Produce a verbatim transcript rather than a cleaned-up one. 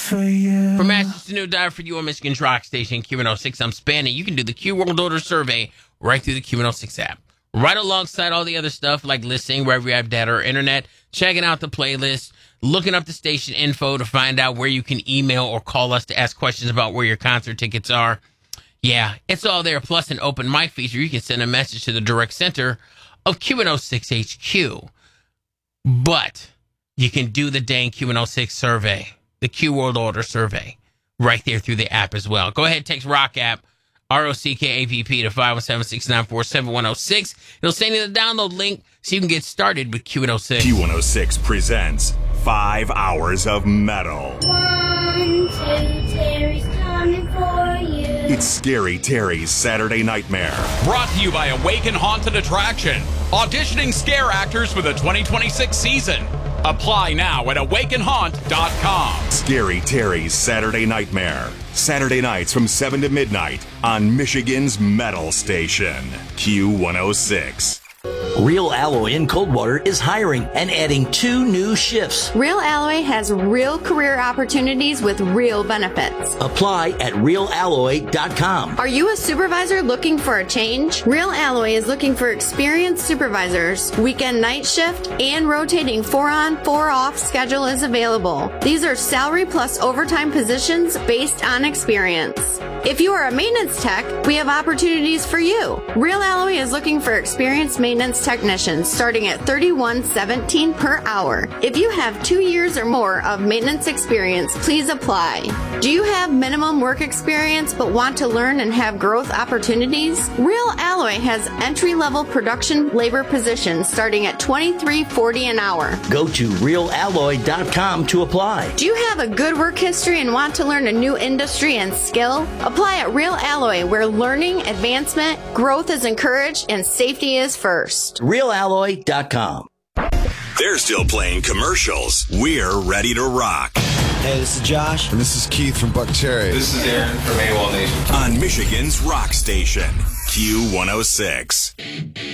for you. From Masters to New Dive for you on Michigan's Rock Station, Q one oh six. I'm Spanny. You can do the Q World Order Survey right through the Q one oh six app. Right alongside all the other stuff like listening wherever you have data or internet, checking out the playlist, looking up the station info to find out where you can email or call us to ask questions about where your concert tickets are. Yeah, it's all there, plus an open mic feature. You can send a message to the direct center of Q one oh six H Q. But you can do the dang Q one oh six survey, the Q World Order survey, right there through the app as well. Go ahead, text Rock app, R O C K A V P to five one seven, six nine four, seven one oh six. It'll send you the download link so you can get started with Q one oh six. Q one oh six presents Five Hours of Metal. One, two, Terry's coming for you. It's Scary Terry's Saturday Nightmare. Brought to you by Awaken Haunted Attraction. Auditioning scare actors for the twenty twenty-six season. Apply now at awaken haunt dot com. Scary Terry's Saturday Nightmare. Saturday nights from seven to midnight on Michigan's Metal Station. Q one oh six. Real Alloy in Coldwater is hiring and adding two new shifts. Real Alloy has real career opportunities with real benefits. Apply at real alloy dot com. Are you a supervisor looking for a change? Real Alloy is looking for experienced supervisors. Weekend night shift and rotating four on, four off schedule is available. These are salary plus overtime positions based on experience. If you are a maintenance tech, we have opportunities for you. Real Alloy is looking for experienced maintenance technicians starting at thirty-one seventeen per hour. If you have two years or more of maintenance experience, please apply. Do you have minimum work experience but want to learn and have growth opportunities? Real Alloy has entry-level production labor positions starting at twenty-three forty an hour. Go to real alloy dot com to apply. Do you have a good work history and want to learn a new industry and skill? Apply at Real Alloy, where learning, advancement, growth is encouraged, and safety is first. real alloy dot com. They're still playing commercials. We're ready to rock. Hey, this is Josh. And this is Keith from Buck Cherry. This is Aaron from AWOL Nation. On Michigan's Rock Station, Q one oh six.